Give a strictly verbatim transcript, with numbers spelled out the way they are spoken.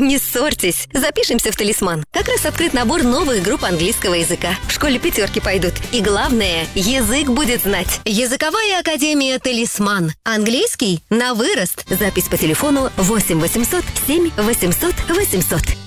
Не ссорьтесь, запишемся в «Талисман». Как раз открыт набор новых групп английского языка. В школе пятерки пойдут. И главное, язык будет знать. Языковая академия «Талисман». Английский на вырост. Запись по телефону восемь восемьсот семь восемьсот восемьсот.